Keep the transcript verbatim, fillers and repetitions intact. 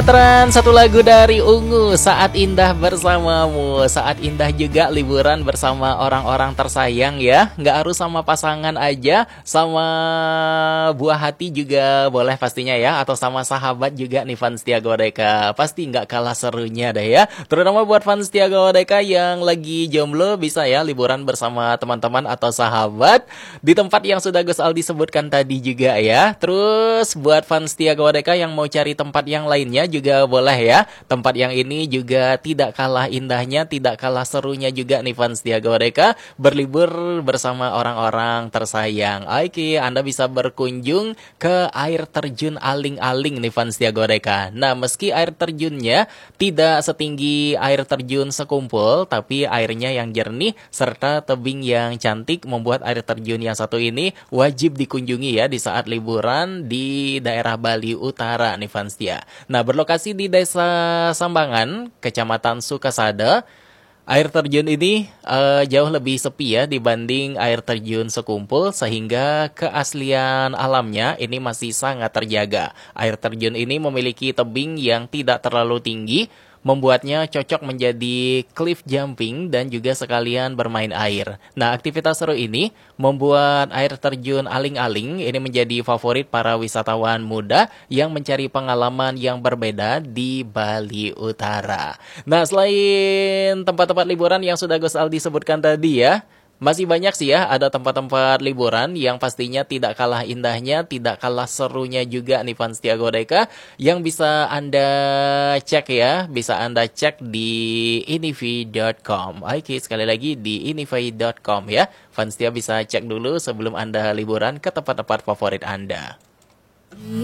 Tren satu lagu dari Ungu, Saat Indah Bersamamu. Saat indah juga liburan bersama orang-orang tersayang ya. Nggak harus sama pasangan aja, sama buah hati juga boleh pastinya ya. Atau sama sahabat juga nih fans Setia Godeka. Pasti nggak kalah serunya deh ya. Terutama buat fans Setia Godeka yang lagi jomblo, bisa ya liburan bersama teman-teman atau sahabat di tempat yang sudah Gus Aldi sebutkan tadi juga ya. Terus buat fans Setia Godeka yang mau cari tempat yang lainnya juga boleh ya. Tempat yang ini juga tidak kalah indahnya, tidak kalah serunya juga nih fans Setia Godeka, berlibur bersama orang-orang tersayang. Oke, Anda bisa berkunjung ke air terjun Aling-Aling nih fans Setia Godeka. Nah, meski air terjunnya tidak setinggi air terjun Sekumpul, tapi airnya yang jernih serta tebing yang cantik membuat air terjun yang satu ini wajib dikunjungi ya di saat liburan di daerah Bali Utara nih fans Setia. Nah, berlokasi di Desa Sambangan, Kecamatan Sukasada. Air terjun ini uh, jauh lebih sepi ya dibanding air terjun Sekumpul, sehingga keaslian alamnya ini masih sangat terjaga. Air terjun ini memiliki tebing yang tidak terlalu tinggi, membuatnya cocok menjadi cliff jumping dan juga sekalian bermain air. Nah, aktivitas seru ini membuat air terjun Aling-Aling ini menjadi favorit para wisatawan muda yang mencari pengalaman yang berbeda di Bali Utara. Nah, selain tempat-tempat liburan yang sudah Gus Aldi sebutkan tadi ya, masih banyak sih ya, ada tempat-tempat liburan yang pastinya tidak kalah indahnya, tidak kalah serunya juga nih fans Setia Godeka, yang bisa Anda cek ya, bisa Anda cek di inivi dot com. Oke, sekali lagi di inivi dot com ya. Fans Setia bisa cek dulu sebelum Anda liburan ke tempat-tempat favorit Anda.